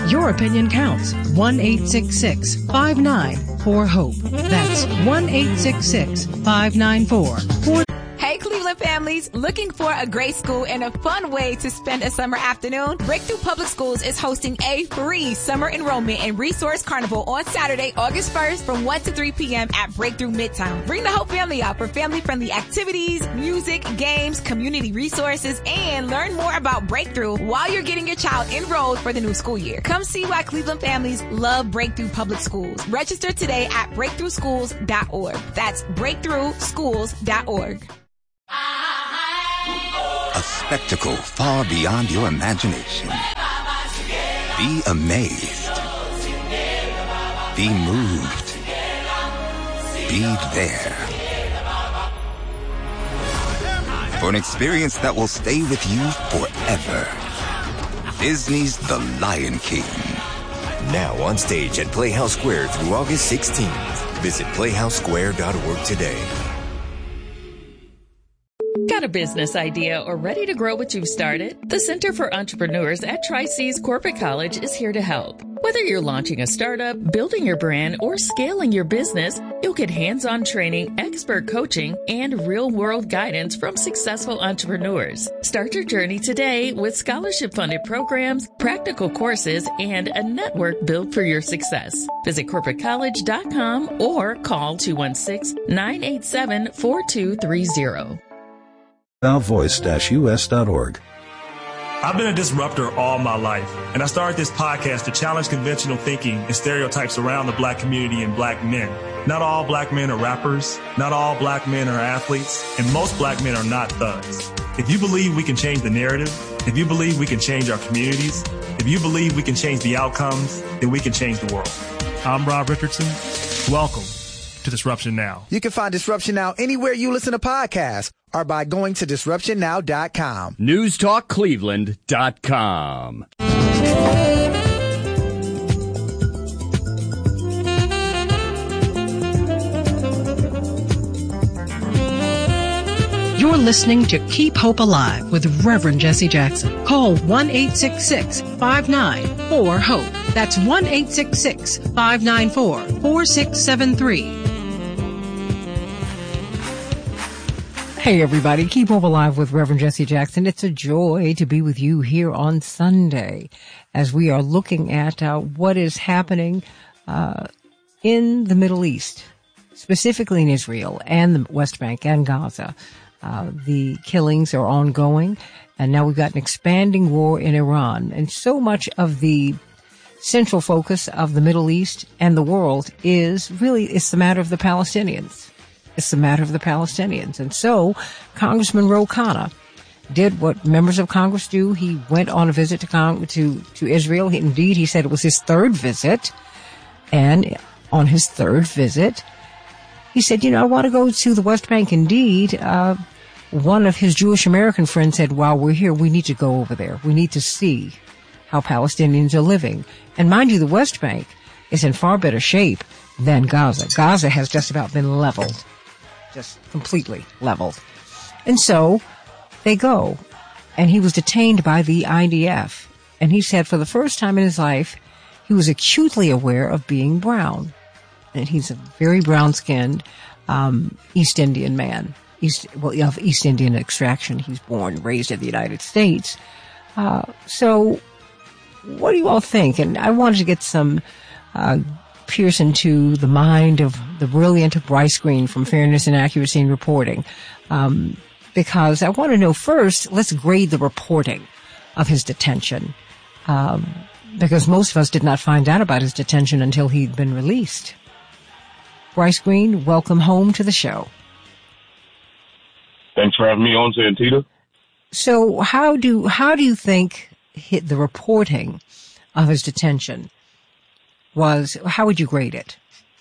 Your opinion counts. 1-866-594-HOPE. That's 1-866-594-4. Hey, Cleveland families, looking for a great school and a fun way to spend a summer afternoon? Breakthrough Public Schools is hosting a free summer enrollment and resource carnival on Saturday, August 1st from 1 to 3 p.m. at Breakthrough Midtown. Bring the whole family out for family-friendly activities, music, games, community resources, and learn more about Breakthrough while you're getting your child enrolled for the new school year. Come see why Cleveland families love Breakthrough Public Schools. Register today at breakthroughschools.org. That's breakthroughschools.org. A spectacle far beyond your imagination. Be amazed. Be moved. Be there. For an experience that will stay with you forever. Disney's The Lion King. Now on stage at Playhouse Square through August 16th. Visit playhousesquare.org today. Got a business idea or ready to grow what you've started? The Center for Entrepreneurs at Tri-C's Corporate College is here to help. Whether you're launching a startup, building your brand, or scaling your business, you'll get hands-on training, expert coaching, and real-world guidance from successful entrepreneurs. Start your journey today with scholarship-funded programs, practical courses, and a network built for your success. Visit corporatecollege.com or call 216-987-4230. ValVoice-US.org. I've been a disruptor all my life, and I started this podcast to challenge conventional thinking and stereotypes around the black community and black men. Not all black men are rappers, not all black men are athletes, and most black men are not thugs. If you believe we can change the narrative, if you believe we can change our communities, if you believe we can change the outcomes, then we can change the world. I'm Rob Richardson. Welcome to Disruption Now. You can find Disruption Now anywhere you listen to podcasts or by going to disruptionnow.com. NewsTalkCleveland.com. You're listening to Keep Hope Alive with Reverend Jesse Jackson. Call 1-866-594-HOPE. That's 1-866-594-4673. Hey everybody, Keep Hope Alive with Reverend Jesse Jackson. It's a joy to be with you here on Sunday as we are looking at what is happening in the Middle East, specifically in Israel and the West Bank and Gaza. The killings are ongoing, and now we've got an expanding war in Iran. And so much of the central focus of the Middle East and the world it's the matter of the Palestinians. It's the matter of the Palestinians. And so Congressman Ro Khanna did what members of Congress do. He went on a visit to Israel. He said it was his third visit. And on his third visit, he said, I want to go to the West Bank. Indeed, one of his Jewish American friends said, while we're here, we need to go over there. We need to see how Palestinians are living. And mind you, the West Bank is in far better shape than Gaza. Gaza has just about been leveled. Just completely leveled. And so they go. And he was detained by the IDF. And he said for the first time in his life, he was acutely aware of being brown. And he's a very brown-skinned East Indian man. Of East Indian extraction. He's born and raised in the United States. So what do you all think? And I wanted to get some pierce into the mind of the brilliant Bryce Green from Fairness and Accuracy in Reporting, because I want to know first, let's grade the reporting of his detention, because most of us did not find out about his detention until he'd been released. Bryce Green, welcome home to the show. Thanks for having me on, Santita. So how do you think the reporting of his detention was? How would you grade it?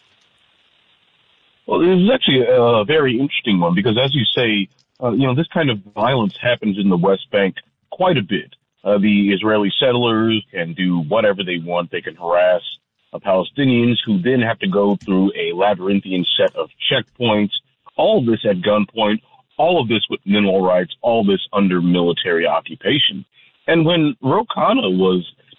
Well, it was actually a very interesting one because, as you say, this kind of violence happens in the West Bank quite a bit. The Israeli settlers can do whatever they want. They can harass Palestinians who then have to go through a labyrinthian set of checkpoints, all this at gunpoint, all of this with minimal rights, all this under military occupation. And when Ro Khanna was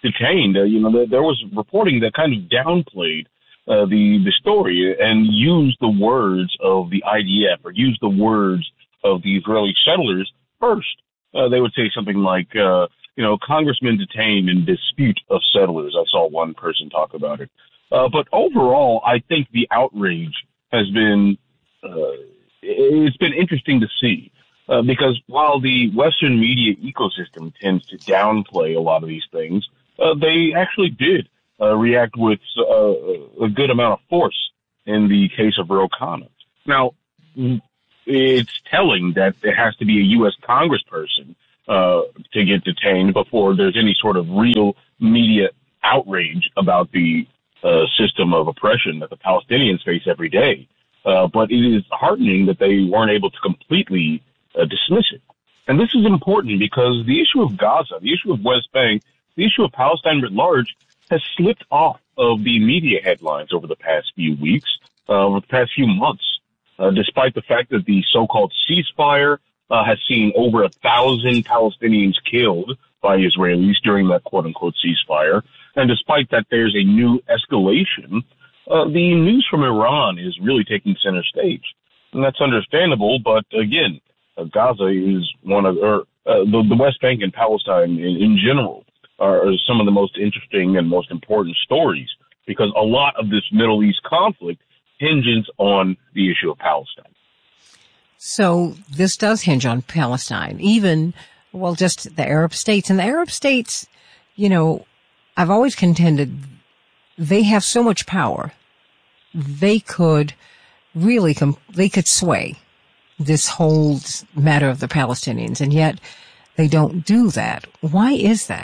detained, there was reporting that kind of downplayed the story and used the words of the IDF or used the words of the Israeli settlers first. They would say something like, congressmen detained in dispute of settlers. I saw one person talk about it. But overall, I think the outrage has been, it's been interesting to see. Because while the Western media ecosystem tends to downplay a lot of these things, they actually did react with a good amount of force in the case of Ro Khanna. Now, it's telling that there has to be a U.S. congressperson to get detained before there's any sort of real media outrage about the system of oppression that the Palestinians face every day. But it is heartening that they weren't able to completely dismiss it. And this is important because the issue of Gaza, the issue of West Bank, the issue of Palestine writ large has slipped off of the media headlines over the past few weeks, over the past few months, despite the fact that the so-called ceasefire has seen over 1,000 Palestinians killed by Israelis during that quote-unquote ceasefire. And despite that there's a new escalation, the news from Iran is really taking center stage. And that's understandable, but again, Gaza is one of, the West Bank and Palestine in general are some of the most interesting and most important stories because a lot of this Middle East conflict hinges on the issue of Palestine. So this does hinge on Palestine, just the Arab states. And the Arab states, I've always contended they have so much power. They could really, they could sway this whole matter of the Palestinians, and yet they don't do that. Why is that?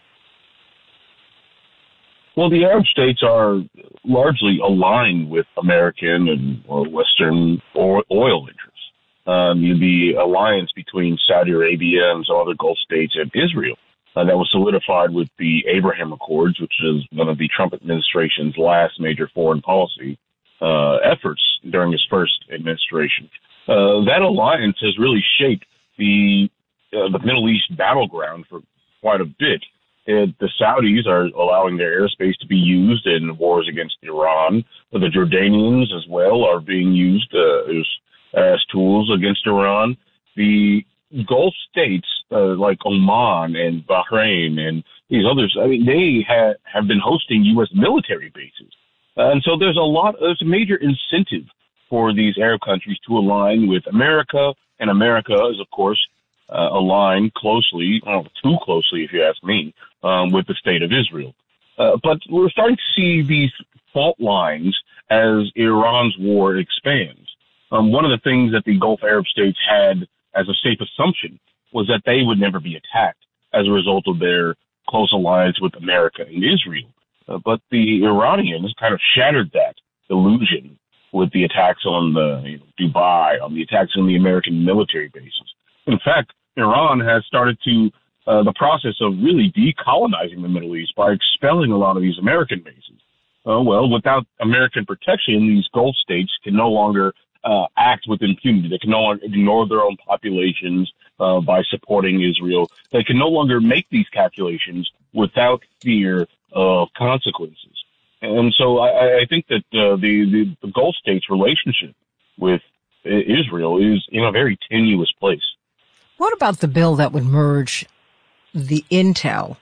Well, the Arab states are largely aligned with American and Western oil interests. The alliance between Saudi Arabia and some other Gulf states and Israel that was solidified with the Abraham Accords, which is one of the Trump administration's last major foreign policy efforts during his first administration. That alliance has really shaped the Middle East battleground for quite a bit. The Saudis are allowing their airspace to be used in wars against Iran. The Jordanians as well are being used as tools against Iran. The Gulf states like Oman and Bahrain and these others, they have been hosting U.S. military bases. And so there's a major incentive for these Arab countries to align with America, and America is, of course, aligned closely, too closely if you ask me, with the state of Israel. But we're starting to see these fault lines as Iran's war expands. One of the things that the Gulf Arab states had as a safe assumption was that they would never be attacked as a result of their close alliance with America and Israel. But the Iranians kind of shattered that illusion with the attacks on Dubai, on the attacks on the American military bases. In fact, Iran has started the process of really decolonizing the Middle East by expelling a lot of these American bases. Without American protection, these Gulf states can no longer act with impunity. They can no longer ignore their own populations by supporting Israel. They can no longer make these calculations without fear of consequences. And so I think that the Gulf states' relationship with Israel is in a very tenuous place. What about the bill that would merge the intel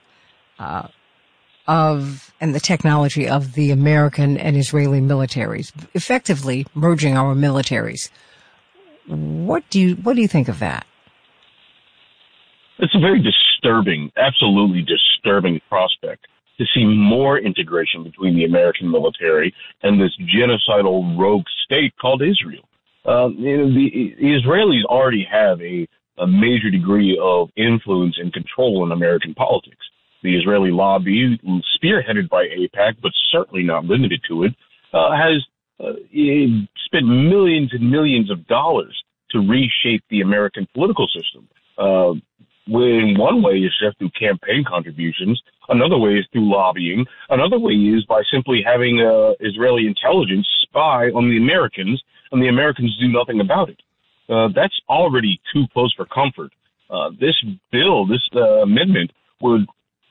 and the technology of the American and Israeli militaries, effectively merging our militaries? What do you think of that? It's a very disturbing, absolutely disturbing prospect to see more integration between the American military and this genocidal rogue state called Israel. The Israelis already have a major degree of influence and control in American politics. The Israeli lobby, spearheaded by AIPAC, but certainly not limited to it, has spent millions and millions of dollars to reshape the American political system. In one way is just through campaign contributions. Another way is through lobbying. Another way is by simply having Israeli intelligence spy on the Americans, and the Americans do nothing about it. That's already too close for comfort. This bill, this amendment, would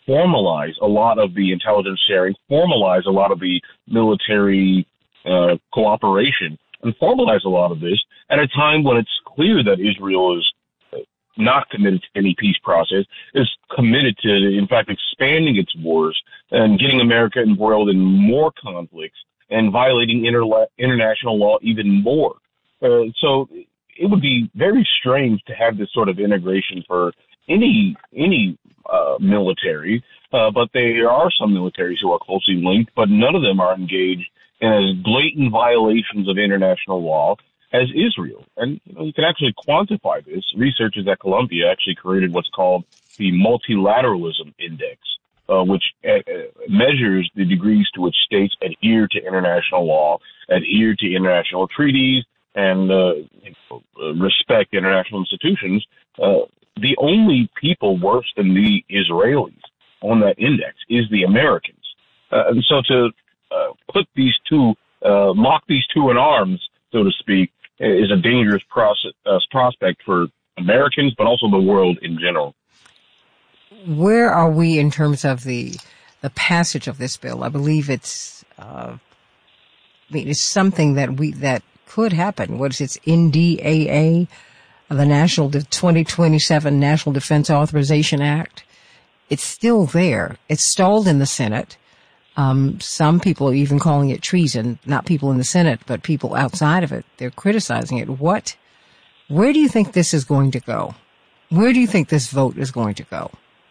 formalize a lot of the intelligence sharing, formalize a lot of the military cooperation, and formalize a lot of this at a time when it's clear that Israel is not committed to any peace process, is committed to, in fact, expanding its wars and getting America embroiled in more conflicts and violating international law even more. So it would be very strange to have this sort of integration for any military, but there are some militaries who are closely linked, but none of them are engaged in as blatant violations of international law as Israel. And you can actually quantify this. Researchers at Columbia actually created what's called the Multilateralism Index, which measures the degrees to which states adhere to international law, adhere to international treaties, and respect international institutions. The only people worse than the Israelis on that index is the Americans. And so to put these two, lock these two in arms, so to speak, is a dangerous prospect for Americans, but also the world in general. Where are we in terms of the passage of this bill? I believe it's, it's something that could happen. What is it? It's NDAA, the 2027 National Defense Authorization Act. It's still there. It's stalled in the Senate. Some people are even calling it treason, not people in the Senate, but people outside of it. They're criticizing it. Where do you think this is going to go? Where do you think this vote is going to go?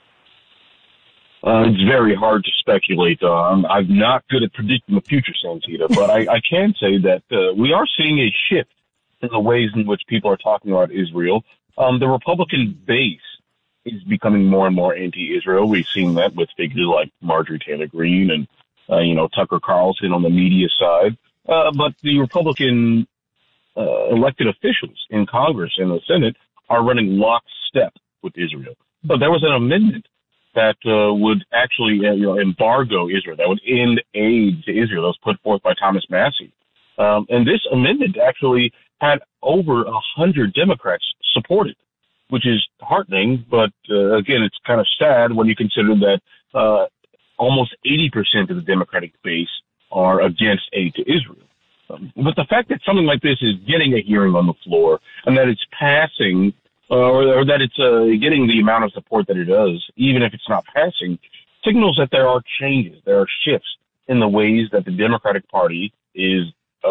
It's very hard to speculate. I'm not good at predicting the future, Santita, but I can say that we are seeing a shift in the ways in which people are talking about Israel. The Republican base is becoming more and more anti-Israel. We've seen that with figures like Marjorie Taylor Greene and, Tucker Carlson on the media side. But the Republican elected officials in Congress and the Senate are running lockstep with Israel. But there was an amendment that would actually embargo Israel, that would end aid to Israel. That was put forth by Thomas Massie. And this amendment actually had over 100 Democrats support it, which is heartening. But again, it's kind of sad when you consider that almost 80% of the Democratic base are against aid to Israel. But the fact that something like this is getting a hearing on the floor and that it's passing or that it's getting the amount of support that it does, even if it's not passing, signals that there are changes, there are shifts in the ways that the Democratic Party is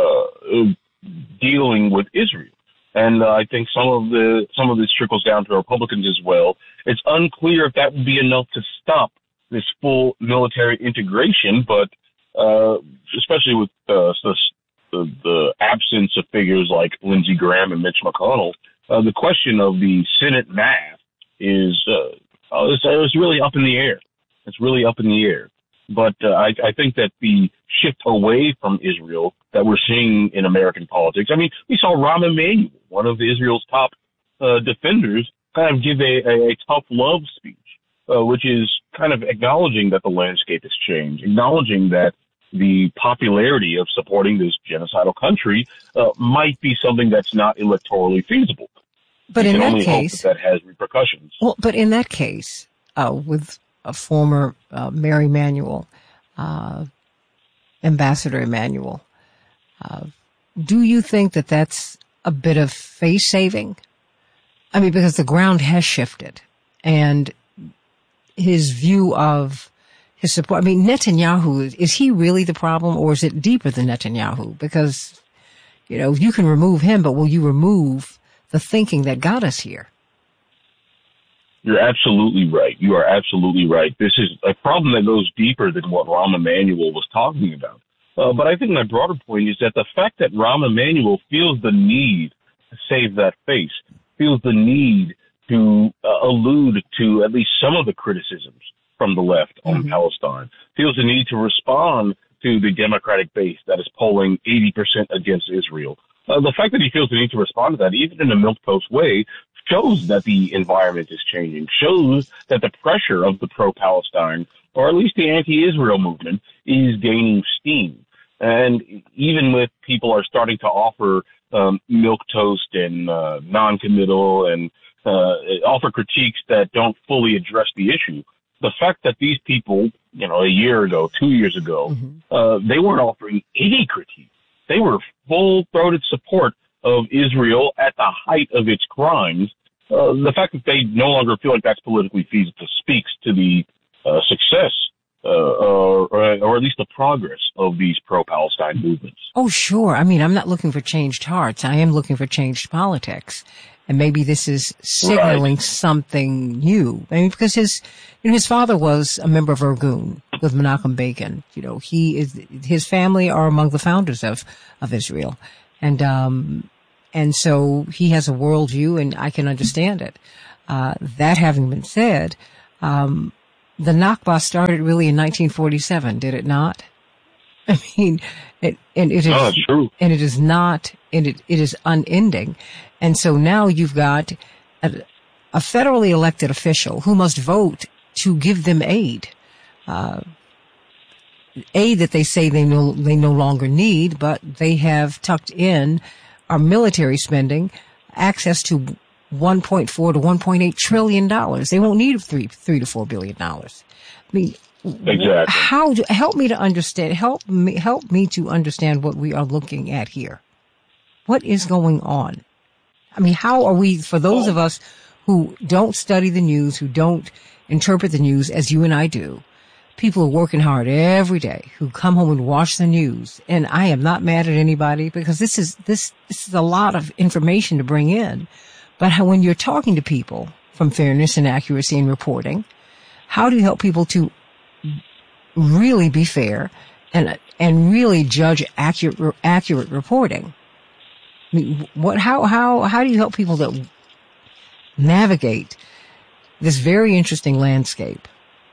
dealing with Israel. And I think some of this trickles down to Republicans as well. It's unclear if that would be enough to stop this full military integration, but especially with the absence of figures like Lindsey Graham and Mitch McConnell, the question of the Senate math is really up in the air. It's really up in the air. But I think that the shift away from Israel that we're seeing in American politics, I mean, we saw Rahm Emanuel, one of Israel's top defenders, kind of give a tough love speech, which is kind of acknowledging that the landscape has changed, acknowledging that the popularity of supporting this genocidal country might be something that's not electorally feasible. But in that case, that has repercussions. Well, but in that case, with a former Mayor Emanuel, Ambassador Emanuel, do you think that that's a bit of face saving? I mean, because the ground has shifted, and his view of his support. I mean, Netanyahu, is he really the problem, or is it deeper than Netanyahu? Because, you can remove him, but will you remove the thinking that got us here? You're absolutely right. You are absolutely right. This is a problem that goes deeper than what Rahm Emanuel was talking about. But I think my broader point is that the fact that Rahm Emanuel feels the need to save that face, feels the need to allude to at least some of the criticisms from the left on Palestine, feels the need to respond to the Democratic base that is polling 80% against Israel. The fact that he feels the need to respond to that, even in a milquetoast way, shows that the environment is changing, shows that the pressure of the pro-Palestine, or at least the anti-Israel movement, is gaining steam. And even with people are starting to offer milquetoast and non-committal and offer critiques that don't fully address the issue, the fact that these people, a year ago, 2 years ago, they weren't offering any critique. They were full-throated support of Israel at the height of its crimes. The fact that they no longer feel like that's politically feasible speaks to the success or at least the progress of these pro-Palestine movements. Oh, sure. I mean, I'm not looking for changed hearts. I am looking for changed politics. And maybe this is signaling something new. I mean, because his father was a member of Irgun with Menachem Begin. His family are among the founders of Israel. And so he has a worldview, and I can understand it. That having been said, the Nakba started really in 1947, did it not? I mean, it is unending. And so now you've got a federally elected official who must vote to give them aid. Aid that they say they no longer need, but they have tucked in our military spending, access to $1.4 to $1.8 trillion. They won't need $3 to $4 billion. I mean, exactly. Help me to understand. Help me to understand what we are looking at here. What is going on? I mean, how are we, for those of us who don't study the news, who don't interpret the news as you and I do, people are working hard every day who come home and watch the news. And I am not mad at anybody because this is a lot of information to bring in. But when you're talking to people from fairness and accuracy in reporting, how do you help people to really be fair and really judge accurate reporting? I mean, how do you help people to navigate this very interesting landscape?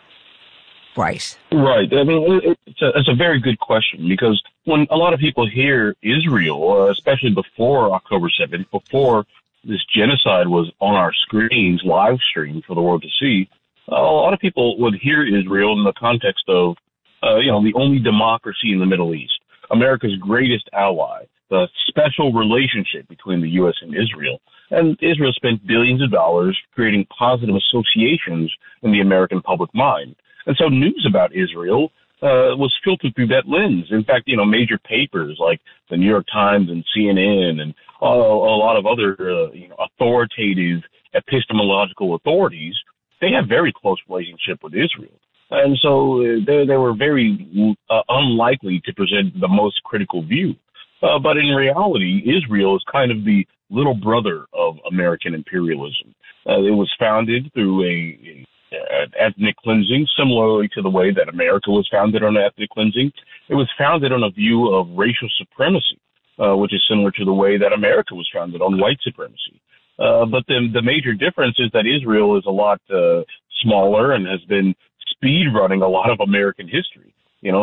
Bryce. Right. I mean, it's a very good question because when a lot of people hear Israel, especially before October 7th, before this genocide was on our screens, live streamed for the world to see, a lot of people would hear Israel in the context of, the only democracy in the Middle East, America's greatest ally, the special relationship between the U.S. and Israel. And Israel spent billions of dollars creating positive associations in the American public mind. And so news about Israel was filtered through that lens. In fact, major papers like the New York Times and CNN and a lot of other authoritative epistemological authorities, they have very close relationship with Israel. And so they were very unlikely to present the most critical view. But in reality, Israel is kind of the little brother of American imperialism. It was founded through an ethnic cleansing, similarly to the way that America was founded on ethnic cleansing. It was founded on a view of racial supremacy, which is similar to the way that America was founded on white supremacy. But the major difference is that Israel is a lot smaller and has been speed running a lot of American history.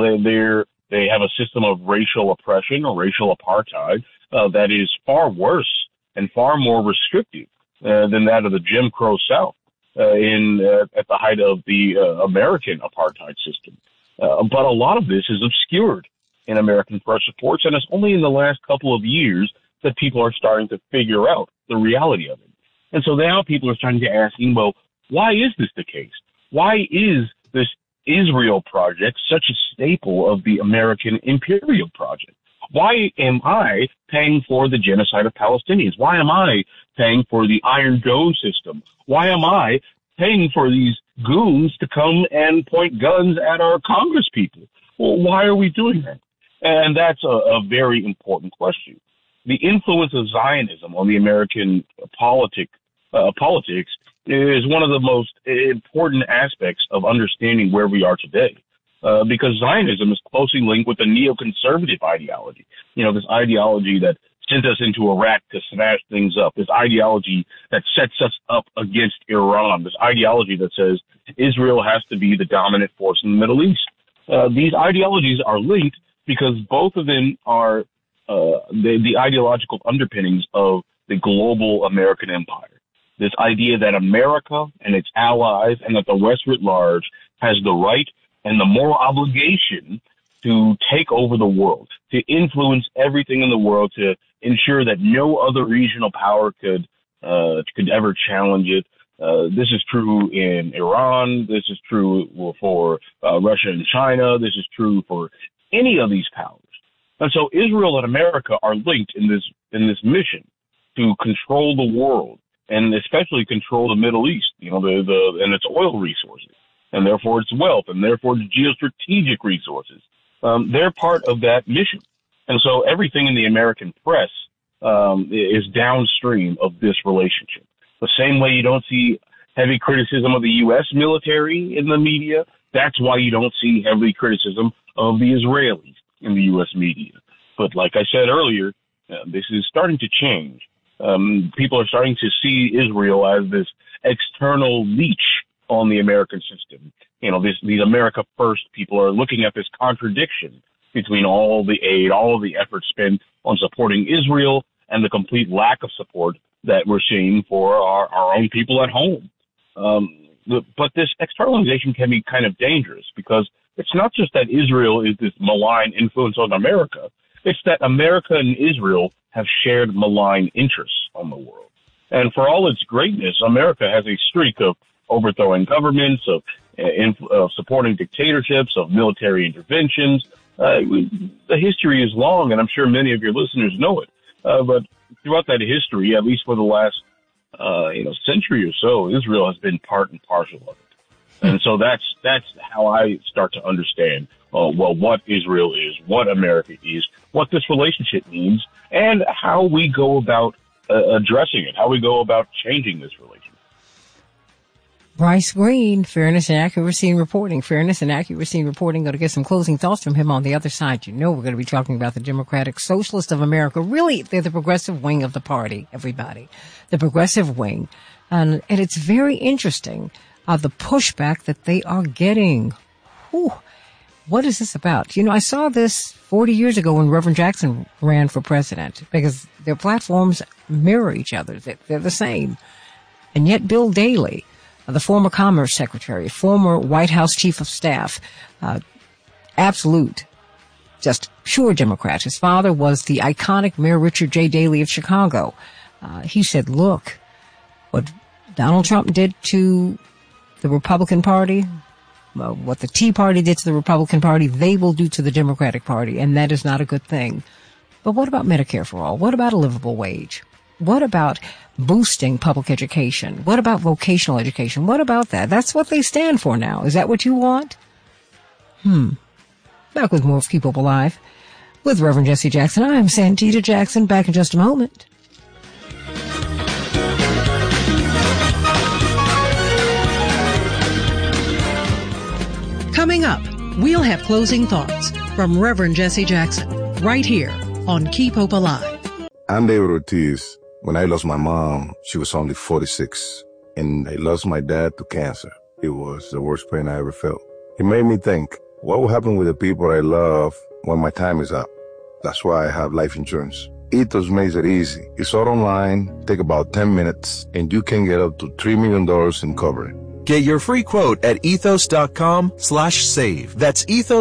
They have a system of racial oppression or racial apartheid that is far worse and far more restrictive than that of the Jim Crow South at the height of the American apartheid system. But a lot of this is obscured in American press reports, and it's only in the last couple of years that people are starting to figure out the reality of it. And so now people are starting to ask, well, why is this the case? Why is this Israel project such a staple of the American imperial project? Why am I paying for the genocide of Palestinians? Why am I paying for the Iron Dome system? Why am I paying for these goons to come and point guns at our Congress people? Well, why are we doing that? And that's a very important question. The influence of Zionism on the American politics is one of the most important aspects of understanding where we are today. Because Zionism is closely linked with the neoconservative ideology. This ideology that sent us into Iraq to smash things up, this ideology that sets us up against Iran, this ideology that says Israel has to be the dominant force in the Middle East. These ideologies are linked because both of them are the ideological underpinnings of the global American empire. This idea that America and its allies and that the West writ large has the right and the moral obligation to take over the world, to influence everything in the world, to ensure that no other regional power could ever challenge it, This is true in Iran. This is true for Russia and China. This is true for any of these powers. And so Israel and America are linked in this mission to control the world, and especially control the Middle East, and its oil resources, and therefore its wealth, and therefore its geostrategic resources. They're part of that mission. And so everything in the American press is downstream of this relationship. The same way you don't see heavy criticism of the U.S. military in the media, that's why you don't see heavy criticism of the Israelis in the U.S. media. But like I said earlier, this is starting to change. People are starting to see Israel as this external leech on the American system. These America First people are looking at this contradiction between all the aid, all of the effort spent on supporting Israel and the complete lack of support that we're seeing for our own people at home. But this externalization can be kind of dangerous because it's not just that Israel is this malign influence on America. It's that America and Israel have shared malign interests on the world. And for all its greatness, America has a streak of overthrowing governments, of supporting dictatorships, of military interventions. The history is long, and I'm sure many of your listeners know it. But throughout that history, at least for the last century or so, Israel has been part and parcel of it. And so that's how I start to understand, what Israel is, what America is, what this relationship means, and how we go about addressing it, how we go about changing this relationship. Bryce Green, Fairness and Accuracy in Reporting. Fairness and Accuracy in Reporting. Going to get some closing thoughts from him on the other side. We're going to be talking about the Democratic Socialists of America. Really, they're the progressive wing of the party, everybody. The progressive wing. And it's very interesting, the pushback that they are getting. Whew. What is this about? I saw this 40 years ago when Reverend Jackson ran for president because their platforms mirror each other. They're the same. And yet Bill Daley, the former Commerce Secretary, former White House Chief of Staff, absolute, just pure Democrat. His father was the iconic Mayor Richard J. Daley of Chicago. He said, look, what Donald Trump did to the Republican Party, what the Tea Party did to the Republican Party, they will do to the Democratic Party, and that is not a good thing. But what about Medicare for all? What about a livable wage? What about boosting public education? What about vocational education? What about that? That's what they stand for now. Is that what you want? Back with more of Keep Hope Alive with Reverend Jesse Jackson. I am Santita Jackson. Back in just a moment. Coming up, we'll have closing thoughts from Reverend Jesse Jackson right here on Keep Hope Alive. I'm David Ortiz. When I lost my mom, she was only 46, and I lost my dad to cancer. It was the worst pain I ever felt. It made me think, what will happen with the people I love when my time is up? That's why I have life insurance. Ethos makes it easy. It's all online, take about 10 minutes, and you can get up to $3 million in coverage. Get your free quote at ethos.com/save. That's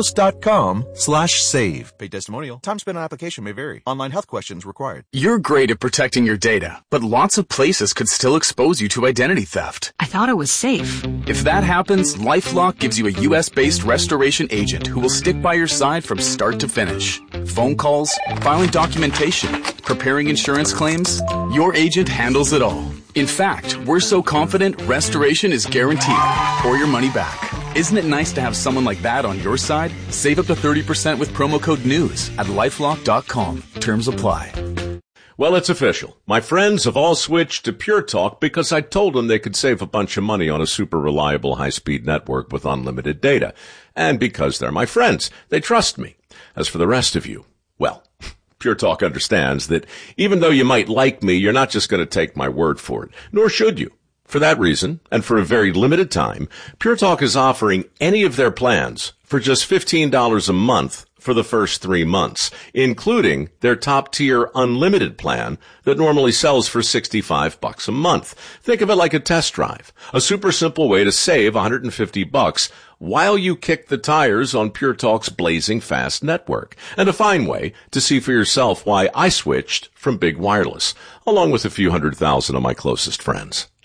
ethos.com/save. Paid testimonial. Time spent on application may vary. Online health questions required. You're great at protecting your data, but lots of places could still expose you to identity theft. I thought it was safe. If that happens, LifeLock gives you a U.S.-based restoration agent who will stick by your side from start to finish. Phone calls, filing documentation, preparing insurance claims, your agent handles it all. In fact, we're so confident restoration is guaranteed or your money back. Isn't it nice to have someone like that on your side? Save up to 30% with promo code NEWS at LifeLock.com. Terms apply. Well, it's official. My friends have all switched to Pure Talk because I told them they could save a bunch of money on a super reliable high-speed network with unlimited data. And because they're my friends, they trust me. As for the rest of you, well, Pure Talk understands that even though you might like me, you're not just going to take my word for it, nor should you. For that reason, and for a very limited time, Pure Talk is offering any of their plans for just $15 a month for the first 3 months, including their top-tier unlimited plan that normally sells for $65 a month. Think of it like a test drive, a super simple way to save $150 while you kick the tires on Pure Talk's blazing fast network, and a fine way to see for yourself why I switched from Big Wireless, along with a few 100,000 of my closest friends.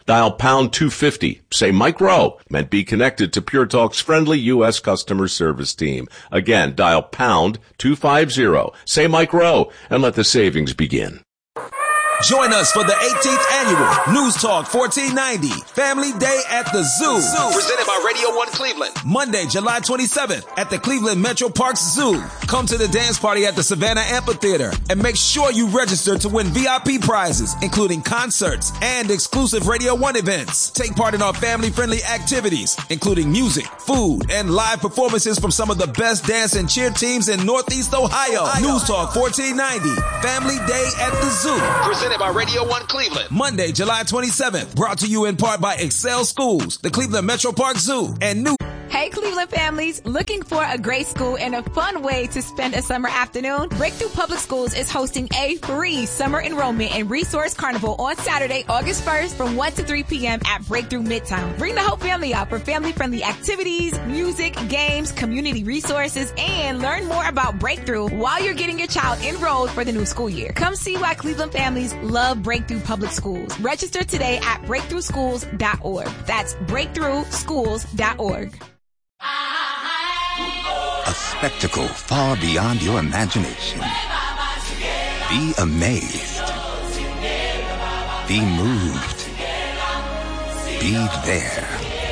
Dial pound 250. Say Mike Rowe. Meant be connected to Pure Talk's friendly U.S. customer service team. Again, dial pound 250. Say Mike Rowe and let the savings begin. Join us for the 18th annual News Talk 1490 Family Day at the Zoo. Presented by Radio 1 Cleveland. Monday, July 27th at the Cleveland Metro Parks Zoo. Come to the dance party at the Savannah Amphitheater and make sure you register to win VIP prizes, including concerts and exclusive Radio 1 events. Take part in our family-friendly activities, including music, food, and live performances from some of the best dance and cheer teams in Northeast Ohio. News Talk 1490 Family Day at the Zoo. Presented by Radio 1 Cleveland. Monday, July 27th. Brought to you in part by Excel Schools, the Cleveland Metro Park Zoo, and New. Hey, Cleveland families, looking for a great school and a fun way to spend a summer afternoon? Breakthrough Public Schools is hosting a free summer enrollment and resource carnival on Saturday, August 1st from 1 to 3 p.m. at Breakthrough Midtown. Bring the whole family out for family-friendly activities, music, games, community resources, and learn more about Breakthrough while you're getting your child enrolled for the new school year. Come see why Cleveland families love Breakthrough Public Schools. Register today at breakthroughschools.org. That's breakthroughschools.org. A spectacle far beyond your imagination. Be amazed. Be moved. Be there.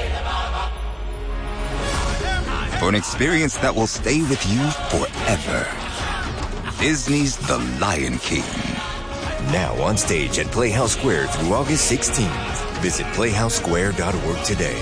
For an experience that will stay with you forever. Disney's The Lion King. Now on stage at Playhouse Square through August 16th. Visit playhousesquare.org today.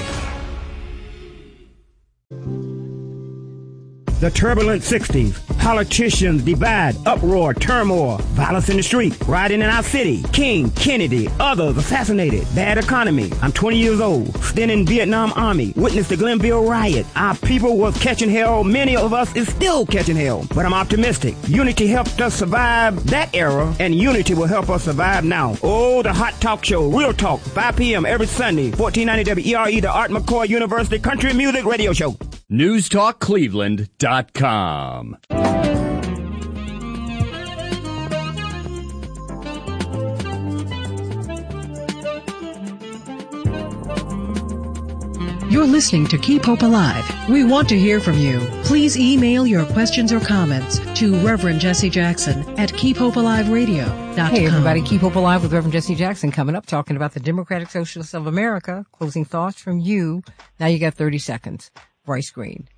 The turbulent 60s. Politicians divide, uproar, turmoil, violence in the street, rioting in our city. King, Kennedy, others assassinated. Bad economy. I'm 20 years old. Still in Vietnam Army. Witnessed the Glenville riot. Our people was catching hell. Many of us is still catching hell. But I'm optimistic. Unity helped us survive that era, and unity will help us survive now. Oh, the Hot Talk Show. Real Talk. 5 p.m. every Sunday. 1490 WERE, the Art McCoy University Country Music Radio Show. NewsTalkCleveland.com. You're listening to Keep Hope Alive. We want to hear from you. Please email your questions or comments to Reverend Jesse Jackson at KeepHopeAliveRadio.com. Hey, everybody. Keep Hope Alive with Reverend Jesse Jackson coming up, talking about the Democratic Socialists of America. Closing thoughts from you. Now you got 30 seconds. Bryce Green.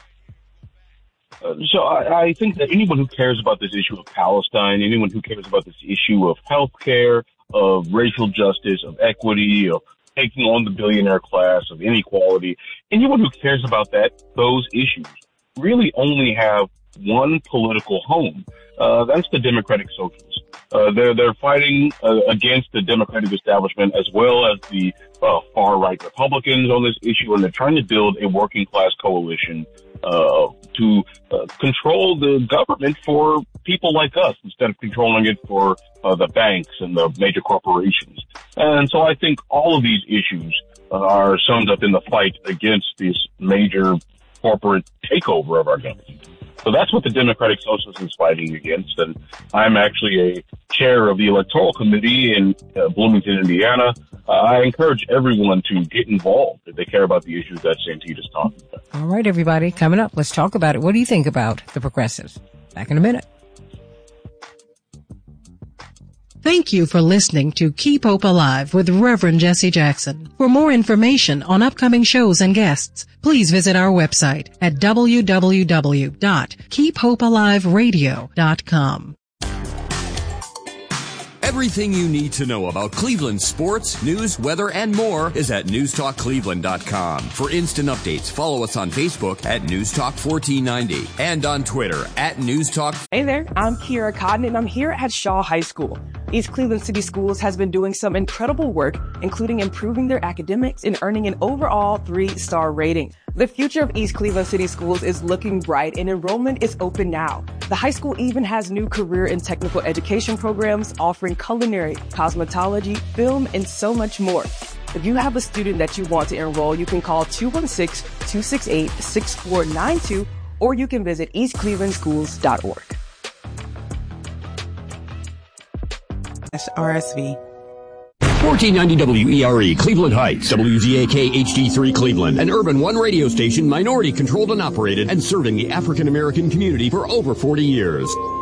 So I think that anyone who cares about this issue of Palestine, anyone who cares about this issue of healthcare, of racial justice, of equity, of taking on the billionaire class, of inequality, anyone who cares about those issues really only have one political home. That's the Democratic Socialists. They're fighting against the Democratic establishment as well as the far-right Republicans on this issue, and they're trying to build a working-class coalition to control the government for people like us instead of controlling it for the banks and the major corporations. And so I think all of these issues are summed up in the fight against this major corporate takeover of our government. So that's what the Democratic Socialists is fighting against. And I'm actually a chair of the Electoral Committee in Bloomington, Indiana. I encourage everyone to get involved if they care about the issues that Santita is talking about. All right, everybody. Coming up, let's talk about it. What do you think about the progressives? Back in a minute. Thank you for listening to Keep Hope Alive with Reverend Jesse Jackson. For more information on upcoming shows and guests, please visit our website at www.keephopealiveradio.com. Everything you need to know about Cleveland sports, news, weather, and more is at NewsTalkCleveland.com. For instant updates, follow us on Facebook at NewsTalk1490 and on Twitter at NewsTalk. Hey there, I'm Kira Cotton, and I'm here at Shaw High School. East Cleveland City Schools has been doing some incredible work, including improving their academics and earning an overall 3-star rating. The future of East Cleveland City Schools is looking bright, and enrollment is open now. The high school even has new career and technical education programs offering culinary, cosmetology, film, and so much more. If you have a student that you want to enroll, you can call 216-268-6492, or you can visit eastclevelandschools.org. RSV. 1490 WERE, Cleveland Heights, WZAK HD3 Cleveland, an Urban One radio station, minority controlled and operated, and serving the African American community for over 40 years.